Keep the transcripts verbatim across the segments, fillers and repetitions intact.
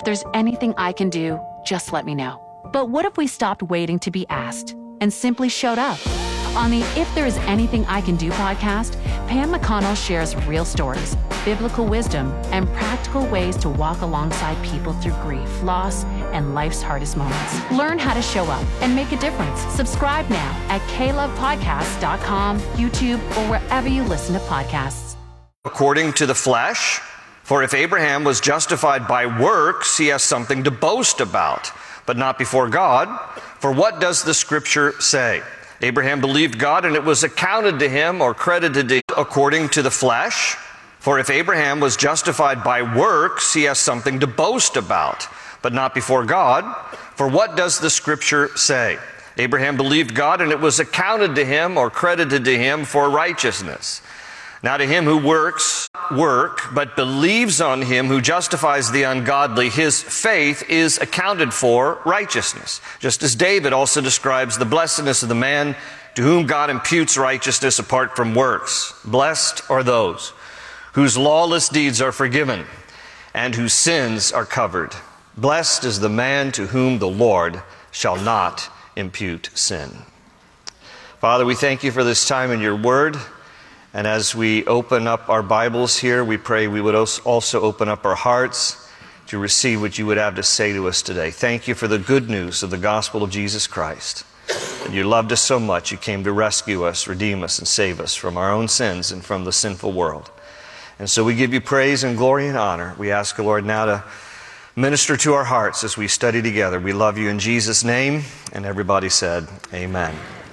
there's anything I can do, just let me know. But what if we stopped waiting to be asked and simply showed up? On the If There Is Anything I Can Do podcast, Pam McConnell shares real stories, biblical wisdom, and practical ways to walk alongside people through grief, loss, and life's hardest moments. Learn how to show up and make a difference. Subscribe now at k love podcast dot com, YouTube, or wherever you listen to podcasts. According to the flesh, for if Abraham was justified by works, he has something to boast about, but not before God. For what does the Scripture say? Abraham believed God, and it was accounted to him or credited to him according to the flesh. For if Abraham was justified by works, he has something to boast about, but not before God. For what does the Scripture say? Abraham believed God, and it was accounted to him or credited to him for righteousness. Now to him who works, work, but believes on him who justifies the ungodly, his faith is accounted for righteousness. Just as David also describes the blessedness of the man to whom God imputes righteousness apart from works. Blessed are those whose lawless deeds are forgiven and whose sins are covered. Blessed is the man to whom the Lord shall not impute sin. Father, we thank you for this time in your word. And as we open up our Bibles here, we pray we would also open up our hearts to receive what you would have to say to us today. Thank you for the good news of the gospel of Jesus Christ. And you loved us so much, you came to rescue us, redeem us, and save us from our own sins and from the sinful world. And so we give you praise and glory and honor. We ask, Lord, now to minister to our hearts as we study together. We love you in Jesus' name. And everybody said, amen.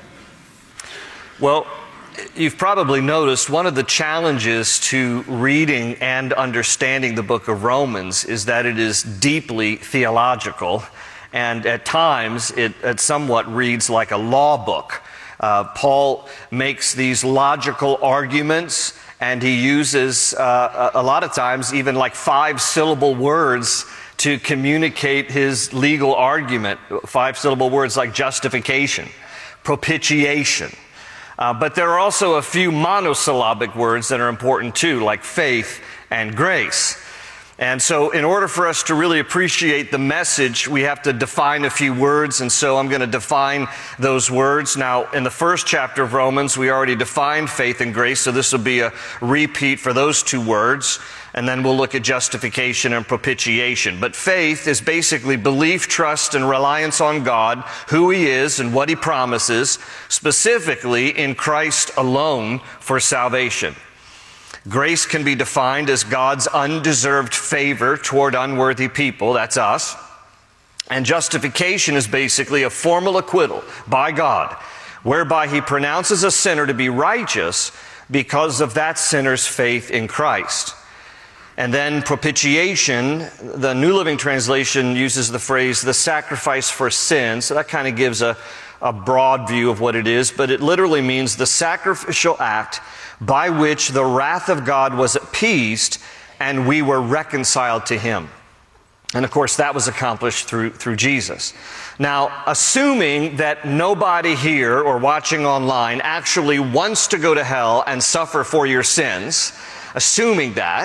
Well, you've probably noticed one of the challenges to reading and understanding the book of Romans is that it is deeply theological, and at times it, it somewhat reads like a law book. Uh, Paul makes these logical arguments, and he uses uh, a, a lot of times even like five-syllable words to communicate his legal argument. Five-syllable words like justification, propitiation. Uh, but there are also a few monosyllabic words that are important too, like faith and grace. And so in order for us to really appreciate the message, we have to define a few words, and so I'm going to define those words. Now, in the first chapter of Romans, we already defined faith and grace, so this will be a repeat for those two words. And then we'll look at justification and propitiation. But faith is basically belief, trust, and reliance on God, who He is and what He promises, specifically in Christ alone for salvation. Grace can be defined as God's undeserved favor toward unworthy people, that's us. And justification is basically a formal acquittal by God, whereby He pronounces a sinner to be righteous because of that sinner's faith in Christ. And then propitiation, the New Living Translation uses the phrase, the sacrifice for sin. So that kind of gives a, a broad view of what it is, but it literally means the sacrificial act by which the wrath of God was appeased and we were reconciled to Him. And of course, that was accomplished through, through Jesus. Now, assuming that nobody here or watching online actually wants to go to hell and suffer for your sins, assuming that,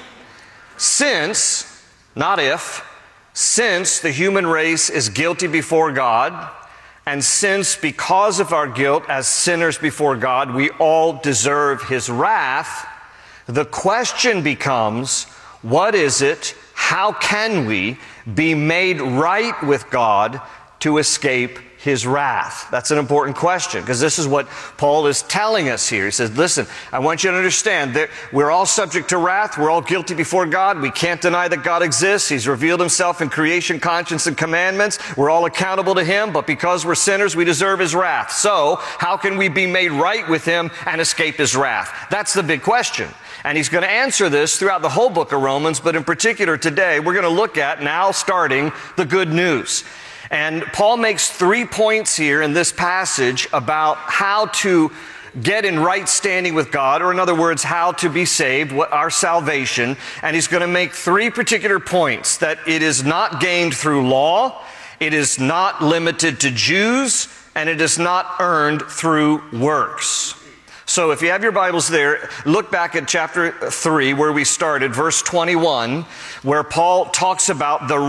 Since, not if, since the human race is guilty before God, and since because of our guilt as sinners before God, we all deserve His wrath, the question becomes, what is it, how can we be made right with God to escape His wrath? That's an important question, because this is what Paul is telling us here. He says, listen, I want you to understand that we're all subject to wrath. We're all guilty before God. We can't deny that God exists. He's revealed Himself in creation, conscience, and commandments. We're all accountable to Him, but because we're sinners, we deserve His wrath. So, how can we be made right with Him and escape His wrath? That's the big question. And he's going to answer this throughout the whole book of Romans, but in particular today, we're going to look at, now starting, the good news. And Paul makes three points here in this passage about how to get in right standing with God, or in other words, how to be saved, what our salvation. And he's going to make three particular points: that it is not gained through law, it is not limited to Jews, and it is not earned through works. So if you have your Bibles there, look back at chapter three where we started, verse twenty-one, where Paul talks about the